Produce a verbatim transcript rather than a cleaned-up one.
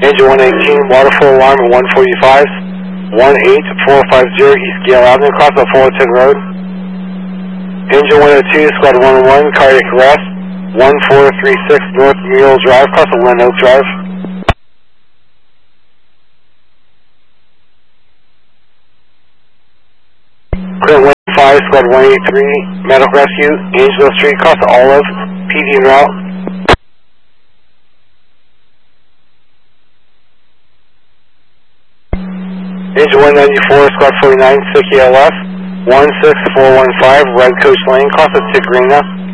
Engine one eighteen, waterfall alarm at one forty-five, one eight four five zero East Gale Avenue, cross at four oh ten Road. Engine one oh two, squad one oh one, cardiac arrest, one four three six North Mule Drive, cross at Lynn Oak Drive. Current one five, squad one eighty-three, medical rescue, Angelo Street, cross at Olive, P D en route. Engine one ninety-four, squad forty-nine, S I C L F, one six four one five, Red Coach Lane, cross at Tigrina.